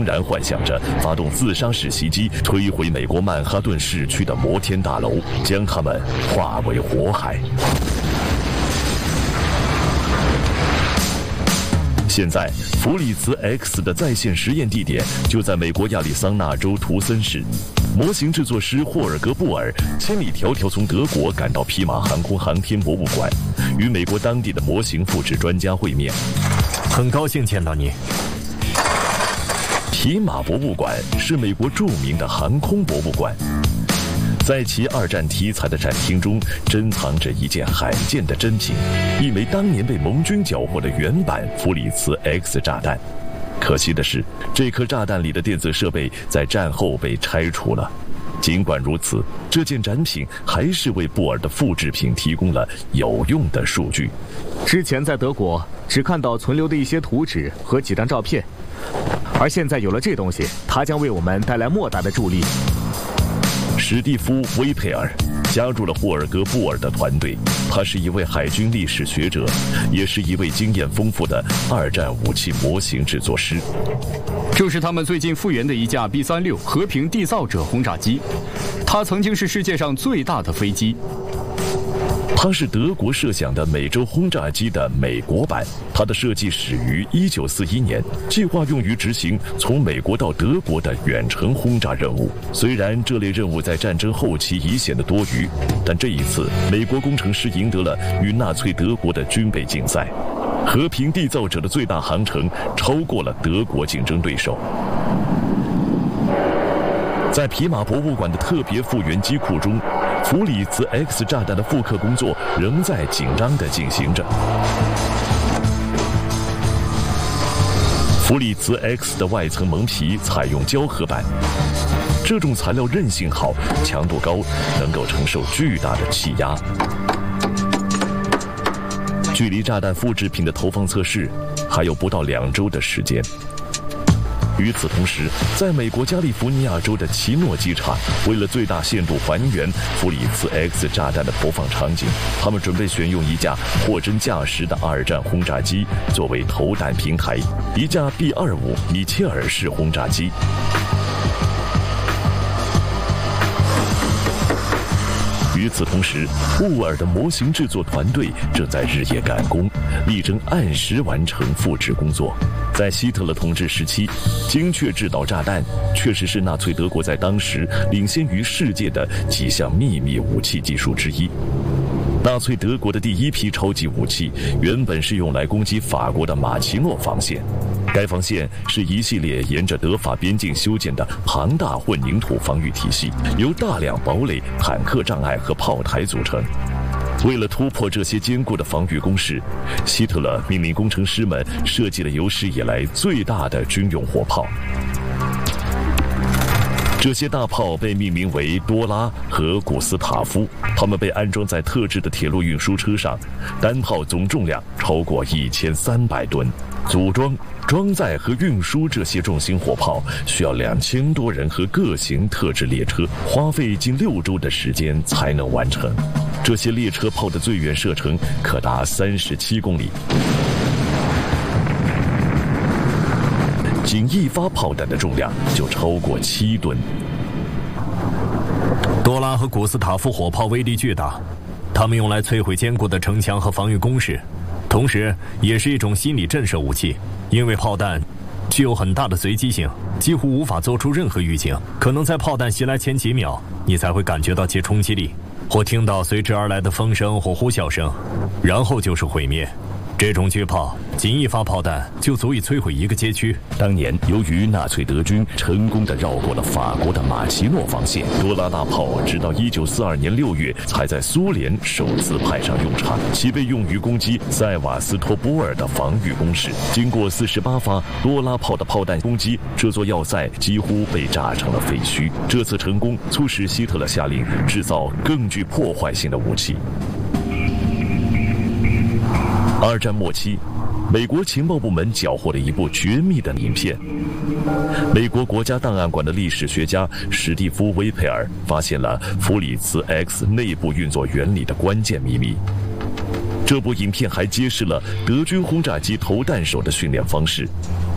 仍然幻想着发动自杀式袭击，摧毁美国曼哈顿市区的摩天大楼，将它们化为火海。现在，弗里茨 X 的在线实验地点就在美国亚利桑那州图森市。模型制作师霍尔格·布尔千里迢迢从德国赶到皮马航空航天博物馆，与美国当地的模型复制专家会面。 很高兴见到你。 皮马博物馆是美国著名的航空博物馆，在其二战题材的展厅中，珍藏着一件罕见的珍品，一枚当年被盟军缴获的原版弗里茨 X 炸弹。可惜的是，这颗炸弹里的电子设备在战后被拆除了。尽管如此，这件展品还是为布尔的复制品提供了有用的数据。 之前在德国只看到存留的一些图纸和几张照片，而现在有了这东西，它将为我们带来莫大的助力。 史蒂夫·威佩尔加入了霍尔格·布尔的团队，他是一位海军历史学者，也是一位经验丰富的二战武器模型制作师。 这是他们最近复原的一架 B-36和平缔造者轰炸机，它曾经是世界上最大的飞机。 它是德国设想的美洲轰炸机的美国版，它的设计始于1941年，计划用于执行从美国到德国的远程轰炸任务。虽然这类任务在战争后期已显得多余，但这一次美国工程师赢得了与纳粹德国的军备竞赛。和平缔造者的最大航程超过了德国竞争对手。在皮马博物馆的特别复原机库中，弗里茨 X 炸弹的复刻工作仍在紧张地进行着。弗里茨 X 的外层蒙皮采用胶合板，这种材料韧性好、强度高，能够承受巨大的气压。距离炸弹复制品的投放测试还有不到2周的时间。与此同时，在美国加利福尼亚州的奇诺机场，为了最大限度还原弗里茨 X 炸弹的投放场景，他们准备选用一架货真价实的二战轰炸机作为投弹平台，一架 B-25米切尔式轰炸机。与此同时，布尔的模型制作团队正在日夜赶工，力争按时完成复制工作。在希特勒统治时期，精确制导炸弹确实是纳粹德国在当时领先于世界的几项秘密武器技术之一。纳粹德国的第一批超级武器原本是用来攻击法国的马奇诺防线，该防线是一系列沿着德法边境修建的庞大混凝土防御体系，由大量堡垒、坦克障碍和炮台组成。为了突破这些坚固的防御工事，希特勒命令工程师们设计了有史以来最大的军用火炮。这些大炮被命名为多拉和古斯塔夫，它们被安装在特制的铁路运输车上，单炮总重量超过1300吨。组装、装载和运输这些重型火炮需要2000多人和各型特制列车，花费近6周的时间才能完成。这些列车炮的最远射程可达37公里。仅一发炮弹的重量就超过7吨。 多拉和古斯塔夫火炮威力巨大，它们用来摧毁坚固的城墙和防御工事，同时也是一种心理震慑武器。因为炮弹具有很大的随机性，几乎无法做出任何预警，可能在炮弹袭来前几秒，你才会感觉到其冲击力，或听到随之而来的风声或呼啸声，然后就是毁灭。这种巨炮仅一发炮弹就足以摧毁一个街区。 当年由于纳粹德军成功地绕过了法国的马奇诺防线，多拉大炮直到1942年6月才在苏联首次派上用场，其被用于攻击塞瓦斯托波尔的防御工事。经过48发多拉炮的炮弹攻击，这座要塞几乎被炸成了废墟。这次成功促使希特勒下令制造更具破坏性的武器。二战末期，美国情报部门缴获了一部绝密的影片。美国国家档案馆的历史学家史蒂夫·威佩尔发现了弗里茨 X 内部运作原理的关键秘密。这部影片还揭示了德军轰炸机投弹手的训练方式。